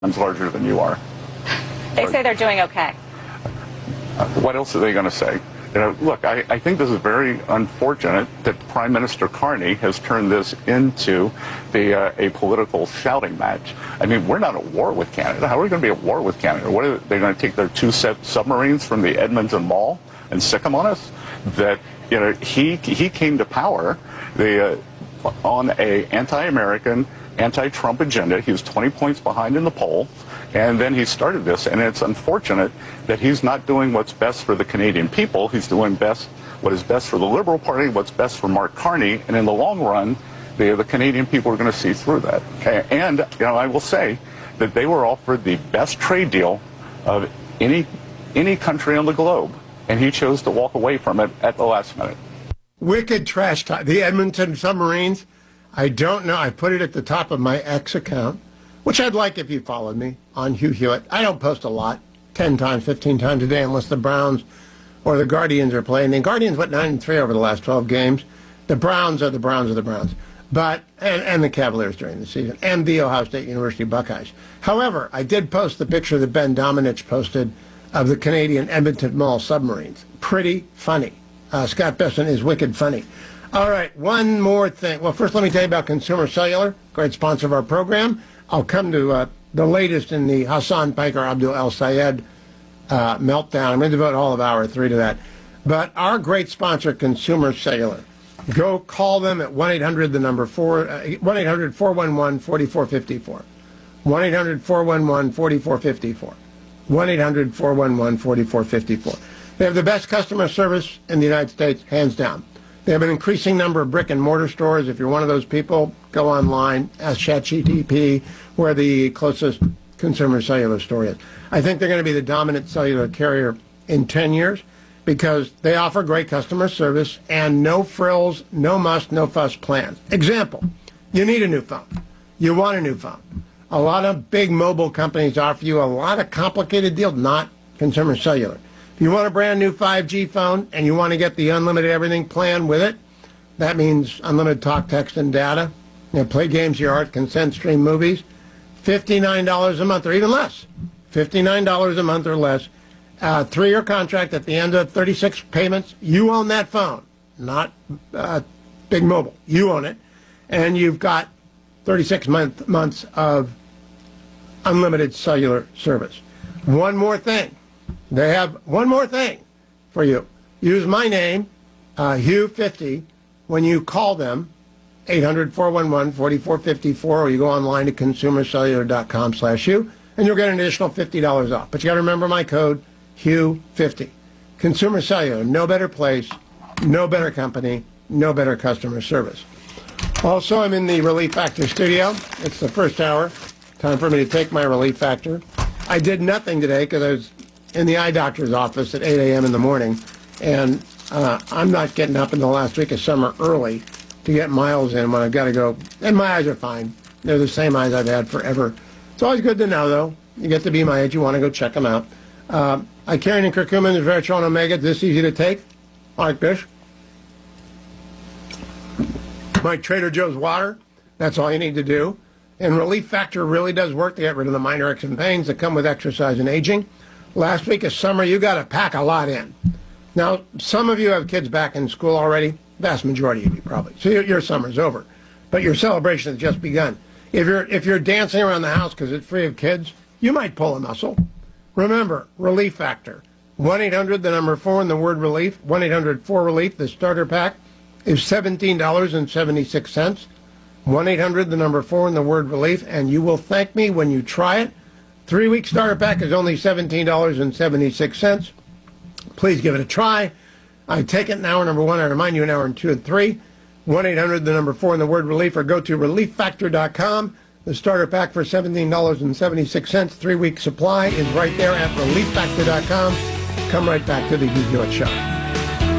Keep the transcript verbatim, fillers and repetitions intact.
times larger than you are. They say they're doing okay. Uh, what else are they going to say? You know, look, I, I think this is very unfortunate that Prime Minister Carney has turned this into the, uh, a political shouting match. I mean, we're not at war with Canada. How are we going to be at war with Canada? What are they going to take their two set submarines from the Edmonton Mall and sick them on us? That, you know, he he came to power the, uh, on a anti-American, anti-Trump agenda. He was twenty points behind in the poll. And then he started this, and it's unfortunate that he's not doing what's best for the Canadian people. He's doing best what is best for the Liberal Party, what's best for Mark Carney, and in the long run, the, the Canadian people are going to see through that. Okay? And you know, I will say that they were offered the best trade deal of any any country on the globe, and he chose to walk away from it at the last minute. Wicked trash talk. The Edmonton submarines, I don't know. I put it at the top of my X account, which I'd like if you followed me on Hugh Hewitt. I don't post a lot, ten times, fifteen times a day, unless the Browns or the Guardians are playing. The Guardians went nine and three over the last twelve games. The Browns are the Browns are the Browns. But, and, and the Cavaliers during the season, and the Ohio State University Buckeyes. However, I did post the picture that Ben Domenech posted of the Canadian Edmonton Mall submarines. Pretty funny. Uh, Scott Besson is wicked funny. All right, one more thing. Well, first let me tell you about Consumer Cellular, great sponsor of our program. I'll come to uh, the latest in the Hassan Piker Abdul El Sayed uh, meltdown. I'm going to devote all of hour three to that. But our great sponsor, Consumer Cellular, go call them at one eight hundred, the number four, uh, one eight hundred, four one one, four four five four. one eight hundred, four one one, four four five four. one eight hundred, four one one, four four five four. They have the best customer service in the United States, hands down. They have an increasing number of brick and mortar stores. If you're one of those people, go online, ask ChatGPT where the closest Consumer Cellular store is. I think they're going to be the dominant cellular carrier in ten years because they offer great customer service and no frills, no muss, no fuss plans. Example, you need a new phone. You want a new phone. A lot of big mobile companies offer you a lot of complicated deals, not Consumer Cellular. If you want a brand new five G phone and you want to get the unlimited everything plan with it, that means unlimited talk, text, and data. You know, play games, your art, consent, stream movies. fifty-nine dollars a month or even less. fifty-nine dollars a month or less. Uh, three-year contract at the end of thirty-six payments. You own that phone, not uh, Big Mobile. You own it. And you've got thirty-six month, months of unlimited cellular service. One more thing. They have one more thing for you. Use my name, uh, Hugh fifty, when you call them, eight hundred, four one one, four four five four, or you go online to consumercellular.com slash Hugh, and you'll get an additional fifty dollars off. But you got to remember my code, Hugh fifty. Consumer Cellular, no better place, no better company, no better customer service. Also, I'm in the Relief Factor studio. It's the first hour. Time for me to take my Relief Factor. I did nothing today because I was in the eye doctor's office at eight a.m. in the morning, and uh, I'm not getting up in the last week of summer early to get miles in when I've got to go. And my eyes are fine. They're the same eyes I've had forever. It's always good to know, though. You get to be my age, you want to go check them out. Uh, Icarian and curcumin is Veritron Omega, this easy to take, like this. My Trader Joe's water, that's all you need to do. And Relief Factor really does work to get rid of the minor aches and pains that come with exercise and aging. Last week of summer, you got to pack a lot in. Now, some of you have kids back in school already. Vast majority of you probably. So your, your summer's over, but your celebration has just begun. If you're if you're dancing around the house because it's free of kids, you might pull a muscle. Remember, Relief Factor. one eight hundred, the number four, and the word relief. one eight hundred four relief. The starter pack is seventeen dollars and seventy-six cents. one eight hundred, the number four, and the word relief, and you will thank me when you try it. Three-week starter pack is only seventeen dollars and seventy-six cents. Please give it a try. I take it in hour number one. I remind you in hour two and three. one eight hundred, the number four, and the word relief, or go to relief factor dot com. The starter pack for seventeen dollars and seventy-six cents. Three-week supply is right there at relief factor dot com. Come right back to the Hugh Hewitt Show.